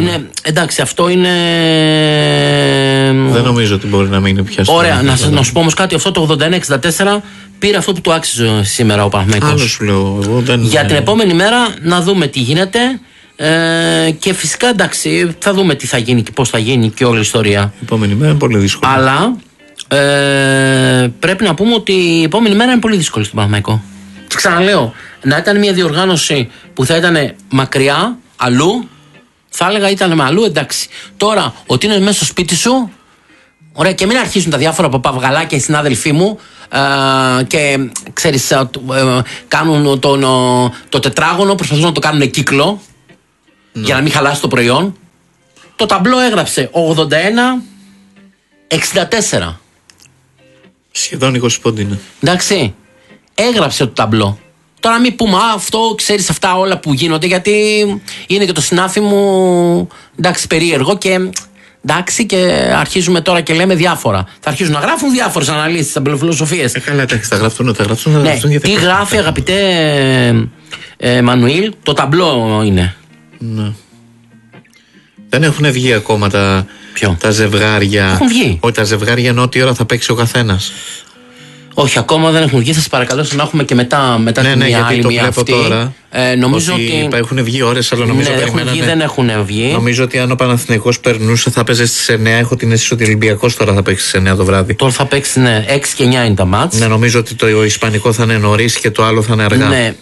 Είναι, εντάξει, αυτό είναι. Δεν νομίζω ότι μπορεί να μείνει πια στο. Ωραία, να σου πω όμως κάτι. Αυτό το 81-64 πήρε αυτό που του άξιζε σήμερα ο Παναθηναϊκός. Άλλο σου λέω. Για την επόμενη μέρα να δούμε τι γίνεται. Και φυσικά εντάξει, θα δούμε τι θα γίνει και πώς θα γίνει και όλη η ιστορία. Η επόμενη μέρα είναι πολύ δύσκολη. Αλλά πρέπει να πούμε ότι η επόμενη μέρα είναι πολύ δύσκολη στον Παναθηναϊκό. Ξαναλέω, να ήταν μια διοργάνωση που θα ήταν μακριά, αλλού, θα έλεγα ήταν με αλλού, εντάξει. Τώρα, ότι είναι μέσα στο σπίτι σου, ωραία, και μην αρχίσουν τα διάφορα παπαυγαλάκια οι συνάδελφοί μου και ξέρεις, κάνουν το τετράγωνο, προσπαθούν να το κάνουν κύκλο για να μην χαλάσει το προϊόν. Το ταμπλό έγραψε 81-64. Σχεδόν 20 πόντι είναι. Εντάξει, έγραψε το ταμπλό. Τώρα μην πούμε αυτό, ξέρεις αυτά όλα που γίνονται, γιατί είναι και το συνάφι μου, εντάξει, περίεργο και εντάξει, και αρχίζουμε τώρα και λέμε διάφορα. Θα αρχίσουν να γράφουν διάφορες αναλύσεις, ταμπελοφιλοσοφίες. Καλά, εντάξει, θα γραφτούν. Ναι, τι γράφει, αγαπητέ Μανουήλ, το ταμπλό είναι. Ναι. Δεν έχουν βγει ακόμα τα ζευγάρια. Έχουν βγει. Όχι, τα ζευγάρια ενώ τι ώρα θα παίξει ο καθένας. Όχι, ακόμα δεν έχουν βγει. Θα σας παρακαλώ να έχουμε και μετά ναι, την γιατί άλλη το μία βλέπω αυτή. Τώρα. Νομίζω ότι έχουν βγει ώρες, αλλά νομίζω ναι, δεν έχουν βγει. Νομίζω ότι αν ο Παναθηναϊκός περνούσε θα παίζει στις 9. Έχω την αίσθηση ότι ο Ολυμπιακός τώρα θα παίξει στις 9 το βράδυ. Τώρα θα παίξει, ναι, 6 και 9 είναι τα μάτς. Ναι, νομίζω ότι το Ισπανικό θα είναι νωρίς και το άλλο θα είναι αργά. Ναι.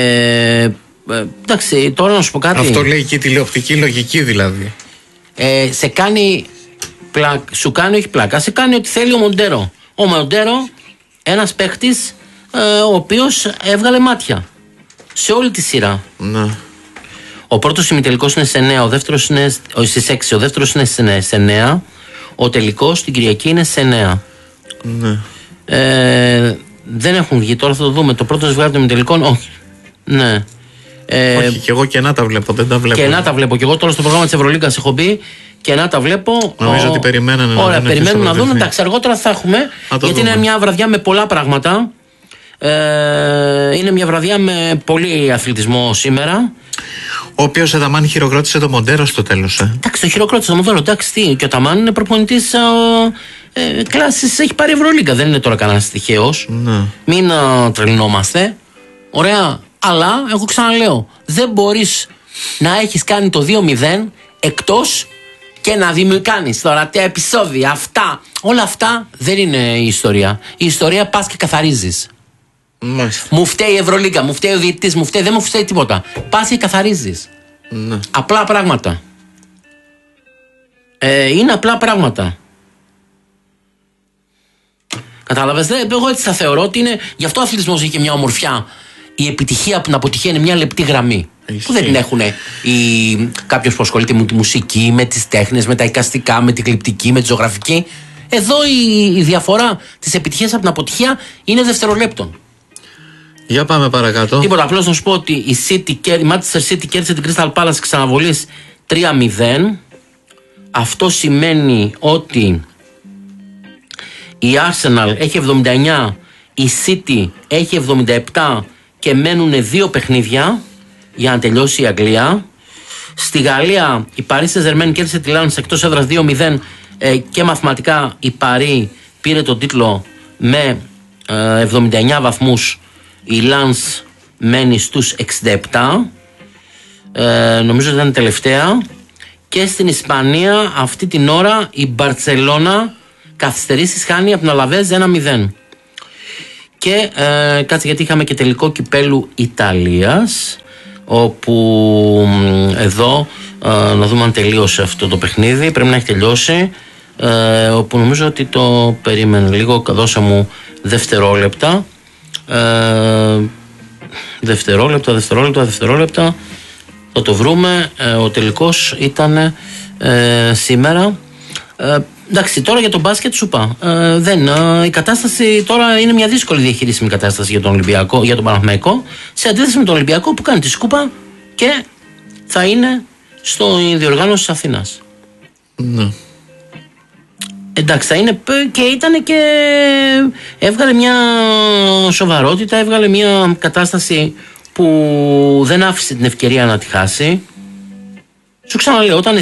Εντάξει, τώρα να σου πω κάτι. Αυτό λέει και η τηλεοπτική λογική δηλαδή. Σε κάνει σου κάνει, όχι πλάκα, σε κάνει ότι θέλει ο Μοντέρο. Ο Μοντέρο, ένας παίχτης ο οποίος έβγαλε μάτια σε όλη τη σειρά. Ναι. Ο πρώτος ημιτελικός είναι σε 9, ο δεύτερος είναι στις 6, ο δεύτερος είναι σε 9, ο τελικός την Κυριακή είναι σε 9. Ναι. Δεν έχουν βγει, τώρα θα το δούμε. Το πρώτο ζευγάρι των ημιτελικών, όχι. Ναι. Όχι, και εγώ και να τα βλέπω, δεν τα βλέπω. Και να τα βλέπω. Και εγώ τώρα στο πρόγραμμα της Ευρωλίγκας έχω μπει και να τα βλέπω. Νομίζω ότι περιμένουν να δουν. Ωραία, περιμένουν να δουν. Εντάξει, αργότερα θα έχουμε. Γιατί δούμε. Είναι μια βραδιά με πολλά πράγματα. Είναι μια βραδιά με πολύ αθλητισμό σήμερα. Ο οποίος Αταμάν χειροκρότησε το Μοντέρο στο τέλος. Εντάξει, το χειροκρότησε το Μοντέρο. Εντάξει, τι. Και ο Αταμάν είναι προπονητής κλάσης, έχει πάρει Ευρωλίγκα. Δεν είναι τώρα κανένας τυχαίος. Ναι. Μην τρελνόμαστε. Ωραία. Αλλά, εγώ ξαναλέω, δεν μπορείς να έχεις κάνει το 2-0 εκτός και να κάνεις τώρα τα επεισόδια αυτά. Όλα αυτά δεν είναι η ιστορία. Η ιστορία πας και καθαρίζεις. Μάλιστα. Μου φταίει η Ευρωλίγκα, μου φταίει ο διαιτητής, δεν μου φταίει τίποτα. Πας και καθαρίζεις. Ναι. Απλά πράγματα. Είναι απλά πράγματα. Κατάλαβες, εγώ έτσι θα θεωρώ ότι είναι. Γι' αυτό ο αθλητισμός έχει και μια ομορφιά. Η επιτυχία από την αποτυχία είναι μια λεπτή γραμμή. Που δεν την έχουν κάποιος που ασχολείται με τη μουσική, με τις τέχνες, με τα εικαστικά, με την κλιπτική, με τη ζωγραφική. Εδώ η διαφορά της επιτυχίας από την αποτυχία είναι δευτερολέπτων. Για πάμε παρακάτω. Τίποτα, απλώς να σου πω ότι η Manchester City κέρδισε την Crystal Palace ξαναβολής 3-0. Αυτό σημαίνει ότι η Arsenal έχει 79, η City έχει 77 και μένουν 2 παιχνίδια για να τελειώσει η Αγγλία. Στη Γαλλία η Paris Saint-Germain κέρδισε τη Lens εκτός έδρας 2-0 και μαθηματικά η Paris πήρε τον τίτλο με 79 βαθμούς. Η Lens μένει στους 67. Νομίζω ότι ήταν τελευταία. Και στην Ισπανία αυτή την ώρα η Μπαρτσελώνα καθυστερήσεις χάνει από την Αλαβέζ 1-0. Και κάτσε, γιατί είχαμε και τελικό κυπέλου Ιταλίας, όπου εδώ να δούμε αν τελείωσε αυτό το παιχνίδι. Πρέπει να έχει τελειώσει, όπου νομίζω ότι το περίμενε λίγο. Δώσε μου δευτερόλεπτα. Δευτερόλεπτα. Θα το βρούμε. Ο τελικός ήταν σήμερα. Εντάξει, τώρα για τον μπάσκετ σου είπα. Η κατάσταση τώρα είναι μια δύσκολη διαχειρίσιμη κατάσταση για τον Ολυμπιακό, για τον Παναθηναϊκό, σε αντίθεση με τον Ολυμπιακό που κάνει τη σκούπα και θα είναι στο διοργάνωση της Αθήνας. Ναι. Εντάξει, θα είναι και ήταν και έβγαλε μια σοβαρότητα, έβγαλε μια κατάσταση που δεν άφησε την ευκαιρία να τη χάσει. Σου ξαναλέω, όταν